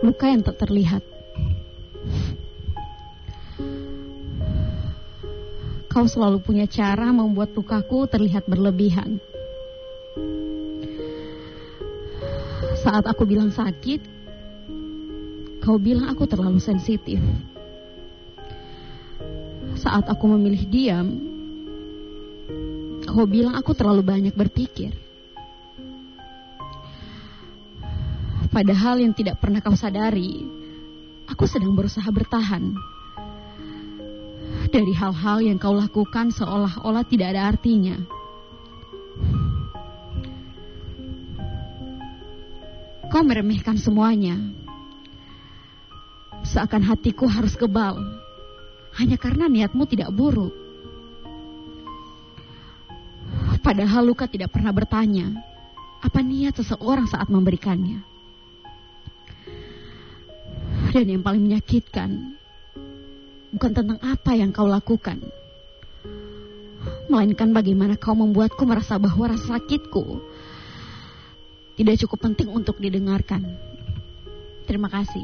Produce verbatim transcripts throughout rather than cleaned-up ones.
luka yang tak terlihat. Kau selalu punya cara membuat lukaku terlihat berlebihan. Saat aku bilang sakit, kau bilang aku terlalu sensitif. Saat aku memilih diam, kau bilang aku terlalu banyak berpikir. Padahal yang tidak pernah kau sadari, aku sedang berusaha bertahan dari hal-hal yang kau lakukan seolah-olah tidak ada artinya. Kau meremehkan semuanya, seakan hatiku harus kebal hanya karena niatmu tidak buruk. Padahal luka tidak pernah bertanya apa niat seseorang saat memberikannya. Dan yang paling menyakitkan bukan tentang apa yang kau lakukan, melainkan bagaimana kau membuatku merasa bahwa rasa sakitku tidak cukup penting untuk didengarkan. Terima kasih.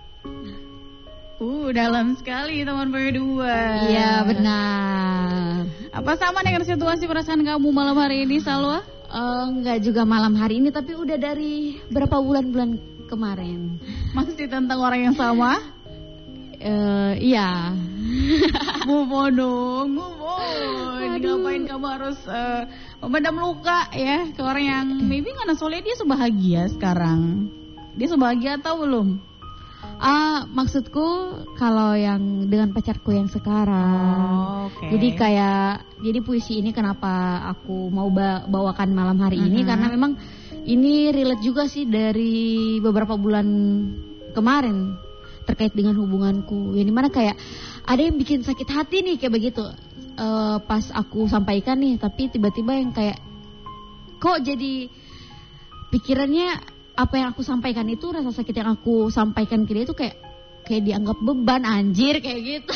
Uh, dalam sekali teman berdua. Iya, benar. Apa sama dengan situasi perasaan kamu malam hari ini, Salwa? Uh, enggak juga malam hari ini, tapi udah dari berapa bulan-bulan kemarin. Masih tentang orang yang sama? Uh, iya. Move on dong, move on. Ngapain kamu harus uh, memendam luka ya ke orang yang maybe karena soalnya dia sebahagia sekarang. Dia sebahagia atau belum? Ah, maksudku kalau yang dengan pacarku yang sekarang. Oh, okay. Jadi kayak jadi puisi ini kenapa aku mau ba- bawakan malam hari uh-huh. ini karena memang ini relate juga sih dari beberapa bulan kemarin. Terkait dengan hubunganku, yang dimana kayak ada yang bikin sakit hati nih kayak begitu. Uh, pas aku sampaikan nih, tapi tiba-tiba yang kayak kok jadi pikirannya apa yang aku sampaikan itu, rasa sakit yang aku sampaikan ke dia itu kayak kayak dianggap beban, anjir kayak gitu.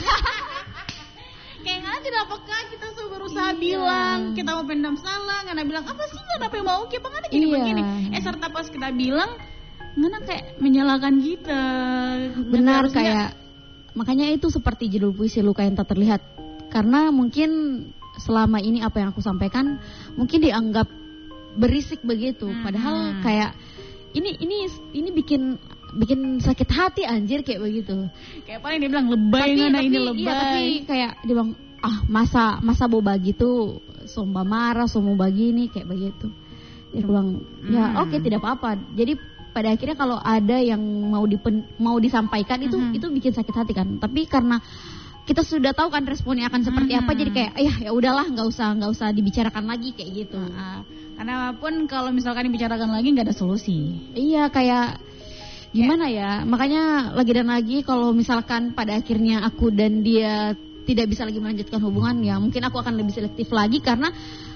Kayak nggak tidak peka, kita sudah berusaha iya. bilang kita mau pendam salah, nggak bilang apa sih nggak apa yang mau kita nggak gini iya. begini. Eh serta pas kita bilang nggak kayak menyalahkan kita. Benar kayak gak... makanya itu seperti judul puisi luka yang tak terlihat. Karena mungkin selama ini apa yang aku sampaikan mungkin dianggap berisik begitu. Hmm. Padahal kayak ini ini ini bikin bikin sakit hati anjir kayak begitu. Kayak paling dia bilang lebay tapi, ngana tapi, ini lebay. Iya, tapi kayak dia bilang ah masa masa boba gitu, somba marah, somba begini kayak begitu. Dia bilang ya oke okay, tidak apa-apa. Jadi pada akhirnya kalau ada yang mau dipen, mau disampaikan itu uh-huh. itu bikin sakit hati kan. Tapi karena kita sudah tahu kan responnya akan seperti uh-huh. apa, jadi kayak ya ya udahlah nggak usah nggak usah dibicarakan lagi kayak gitu. Uh-huh. Karena pun kalau misalkan dibicarakan lagi nggak ada solusi. Iya kayak gimana ya, makanya lagi dan lagi kalau misalkan pada akhirnya aku dan dia tidak bisa lagi melanjutkan hubungan, ya mungkin aku akan lebih selektif lagi karena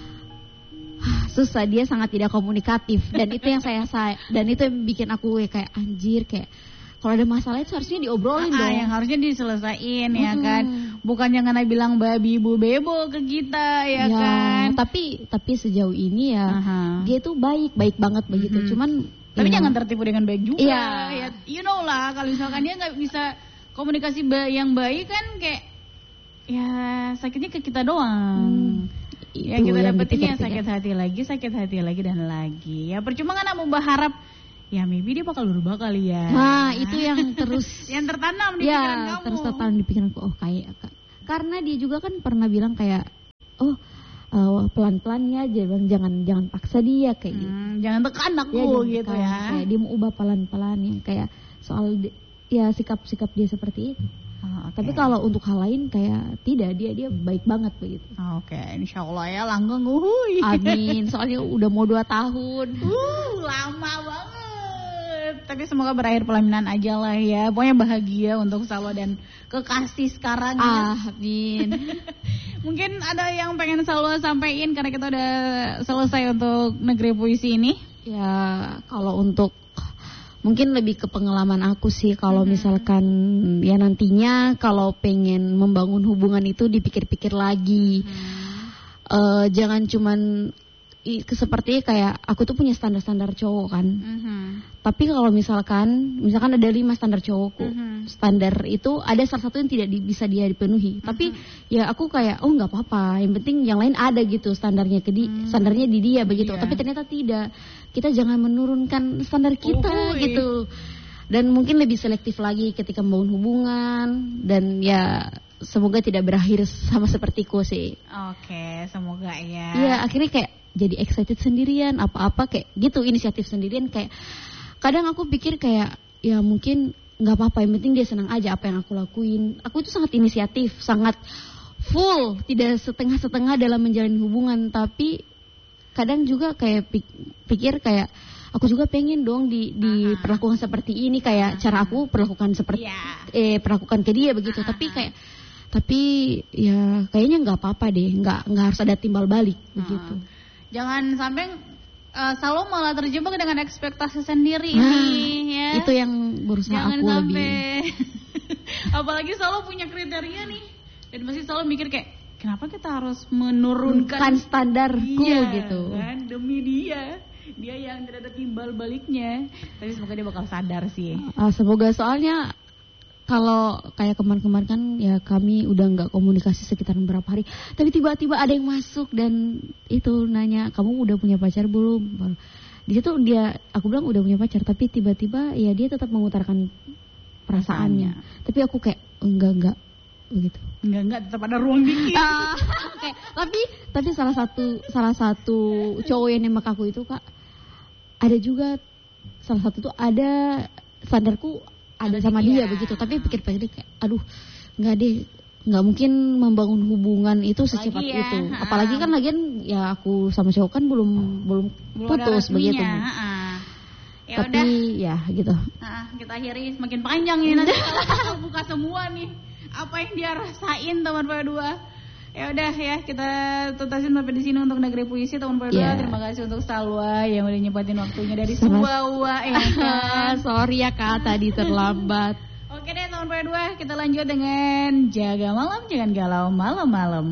susah, dia sangat tidak komunikatif dan itu yang saya saya dan itu yang bikin aku kayak anjir kayak kalau ada masalah itu harusnya diobrolin ah, dong. Yang harusnya diselesain hmm. ya kan. Bukan jangan bilang babi bu bebo ke kita ya, ya kan. Tapi tapi sejauh ini ya uh-huh. dia tuh baik baik banget begitu. Mm-hmm. Cuman tapi ya, jangan tertipu dengan baik juga. Iya. Ya, you know lah kalau misalkan dia nggak bisa komunikasi yang baik kan kayak ya sakitnya ke kita doang. Hmm. Ya kita dapetin ya sakit hati lagi, sakit hati lagi dan lagi. Ya percuma kan mau berharap ya maybe dia bakal berubah kali ya. Nah itu yang terus yang tertanam di ya, pikiran kamu. Terus tertanam di pikiranku. Oh kayak karena dia juga kan pernah bilang kayak oh uh, pelan-pelan ya, jangan jangan jangan paksa dia kayak hmm, gitu. Jangan tekan aku ya, gitu tekan, ya. Kayak dia mau ubah pelan-pelan yang kayak soal di, ya sikap-sikap dia seperti itu. Oh, okay. Tapi kalau untuk hal lain kayak tidak, dia dia baik banget begitu. Oke, okay. Insya Allah ya langgeng. Uhuy. Amin. Soalnya udah mau dua tahun. Uh, lama banget. Tapi semoga berakhir pelaminan aja lah ya. Pokoknya bahagia untuk Salwa dan kekasih sekarang. Ah, amin. Mungkin ada yang pengen Salwa sampaikan karena kita udah selesai untuk negeri puisi ini. Ya kalau untuk mungkin lebih ke pengalaman aku sih kalau hmm. misalkan ya nantinya kalau pengen membangun hubungan itu dipikir-pikir lagi. Hmm. Uh, jangan cuman i, seperti kayak aku tuh punya standar-standar cowok kan. Mm-hmm. Tapi kalau misalkan misalkan ada lima standar cowokku, Mm-hmm. standar itu ada salah satu yang tidak di, bisa dia dipenuhi. Mm-hmm. Tapi ya aku kayak oh nggak apa-apa, yang penting yang lain ada gitu standarnya ke di, mm-hmm. standarnya di dia begitu. Yeah. Tapi ternyata tidak. Kita jangan menurunkan standar kita oh, gitu. Dan mungkin lebih selektif lagi ketika membangun hubungan. Dan ya semoga tidak berakhir sama sepertiku sih. Oke, semoga ya. Iya, akhirnya kayak jadi excited sendirian, apa-apa kayak gitu, inisiatif sendirian. Kayak kadang aku pikir kayak ya mungkin nggak apa-apa, yang penting dia senang aja apa yang aku lakuin. Aku itu sangat inisiatif, sangat full, tidak setengah-setengah dalam menjalin hubungan. Tapi kadang juga kayak pikir kayak aku juga pengen dong di diperlakukan seperti ini, kayak cara aku perlakukan seperti yeah. eh perlakukan ke dia begitu. Aha. Tapi kayak tapi ya kayaknya nggak apa-apa deh, nggak nggak harus ada timbal balik uh. begitu. Jangan sampai uh, selalu malah terjebak dengan ekspektasi sendiri nah, nih ya. Itu yang berusaha Jangan aku sampai. lebih. Apalagi selalu punya kriteria nih dan masih selalu mikir kayak kenapa kita harus menurunkan standarku iya, gitu kan, demi dia. Dia yang tidak ada timbal baliknya. Tapi semoga dia bakal sadar sih. Uh, semoga, soalnya kalau kayak kemarin-kemarin kan ya kami udah nggak komunikasi sekitar beberapa hari. Tapi tiba-tiba ada yang masuk dan itu nanya, kamu udah punya pacar belum? Di situ dia, aku bilang udah punya pacar. Tapi tiba-tiba ya dia tetap mengutarakan perasaannya. Perasaannya. Tapi aku kayak enggak enggak begitu. Enggak enggak tetap ada ruang dikit. Uh, okay. Tapi tapi salah satu salah satu cowok yang nembak aku itu Kak, ada juga salah satu tuh ada standarku ada sama dia, dia begitu. Tapi pikir-pikir kayak aduh nggak deh, nggak mungkin membangun hubungan itu secepat ya, itu. Ha. Apalagi kan lagian ya aku sama cowok kan belum belum, belum putus begitu. Ya tapi udah. Ya gitu. Nah, kita akhiri semakin panjang ini nanti kalau buka semua nih apa yang dia rasain teman P dua. Ya udah ya, kita tuntasin sampai di sini untuk Negeri Puisi teman P dua. Yeah. Terima kasih untuk Salwa yang udah nyempatin waktunya dari Suwawa ya kan. Sorry ya Kak tadi terlambat. Oke deh teman P dua, kita lanjut dengan Jaga Malam, jangan galau malam-malam.